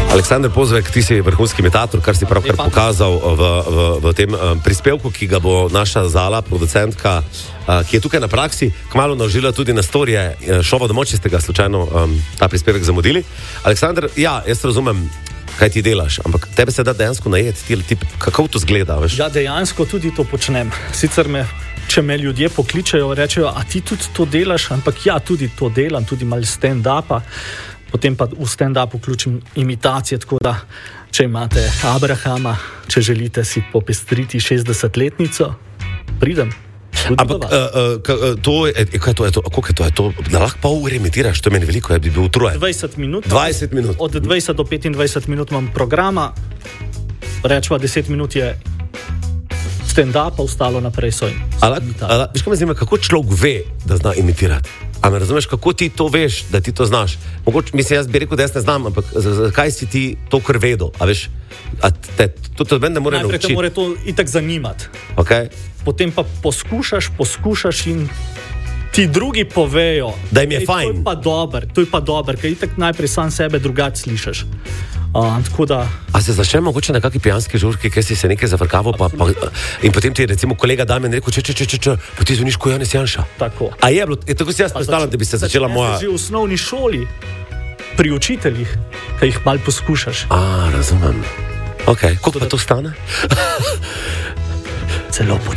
Aleksander Pozvek, ti si vrhunski imitator, kar si pravkar pokazal v tem prispevku, ki ga bo naša Zala, producentka, ki je tukaj na praksi, kmalu naložila tudi na storije šova domov, če ste ga slučajno ta prispevek zamudili. Aleksander, ja, jaz razumem, kaj ti delaš, ampak tebe se da dejansko najeti, kako to zgleda, veš? Ja, dejansko tudi to počnem. Sicer če me ljudje pokličejo, rečejo, a ti tudi to delaš, ampak ja, tudi to delam, tudi malo stand-upa. Potem pa v stand-up vključim imitacije, tako da, če imate Abrahama, če želite si popestriti 60-letnico, pridem. Ampak koliko je to? Da lahko pol ure imitiraš, to meni veliko, bi bil utrujen. 20 minut. 20 minut. Od 20 do 25 minut imam programa, rečva 10 minut je stand-upa, ostalo naprej so imitacije. Veš, kaj me zanima, kako človek ve, da zna imitirati? A me razumeš, kako ti to veš, da ti to znaš? Mogoče, mislim, jaz bi rekel, da jaz ne znam, ampak zakaj si ti to kar vedel? A veš, to mene mora naučiti. Najprej te mora to itak zanimati. Okay. Potem pa poskušaš in ti drugi povejo, da jim je fajn. To je pa dober, ker itak najprej sam sebe drugače slišiš. Tako da... A se začne mogoče na kakšni pijanski žurki, kjer si se nekaj zafrkaval in potem ti je recimo kolega Damjan rekel, pa ti zvoniš ko Janez Janša. Tako. A je bilo, tako si jaz predstavljam, da bi se začela moja... Že v osnovni šoli, pri učiteljih, kaj jih malo poskušaš. Razumem. Ok, koliko pa to stane? Celo pod